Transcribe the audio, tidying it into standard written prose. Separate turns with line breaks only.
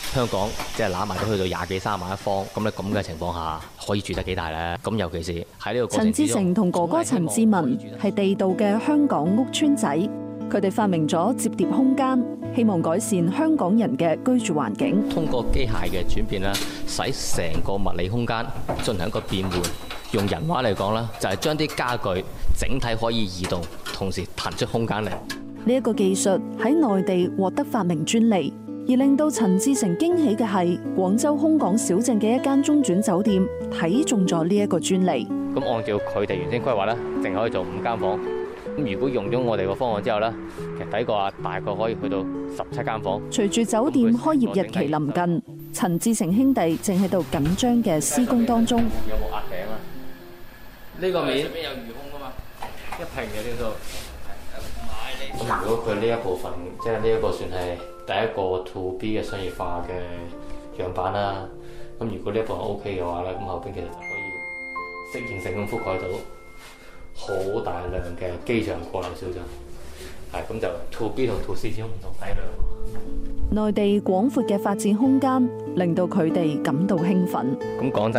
香港即係攬埋都去到20幾30萬一方，咁咧咁嘅情況下，可以住得幾大咧？咁尤其是喺呢個過程之中，
陳志成同哥哥陳志文係地道嘅香港屋邨仔，佢哋發明咗摺疊空間，希望改善香港人嘅居住環境。
通過機械嘅轉變啦，使成個物理空間進行一個變換。用人話嚟講啦，就係將啲家具整體可以移動，同時騰出空間嚟。
呢一個技術喺內地獲得發明專利，而令到陳志成驚喜嘅係，廣州空港小鎮嘅一間中轉酒店睇中咗呢一個專利。
咁按照佢哋原先規劃咧，淨可以做5間房。咁如果用咗我哋個方案之後咧，其實抵過啊，大概可以去到17間房。
隨住酒店開業日期臨近，陳志成兄弟正喺度緊張嘅施工當中。
有冇壓頂啊？呢個面上面有餘空噶嘛，1平嘅呢度。咁如果佢呢一部分，即係呢一個算係第一個 to B 嘅商業化嘅樣板啦。咁如果呢一部分 OK 嘅話咧，咁後邊其實就可以適應性咁覆蓋到好大量嘅機場過路小鎮。係咁就 to B 同 to C 之間唔同體量。
內地廣闊嘅發展空間令到佢哋感到興奮。
咁講真。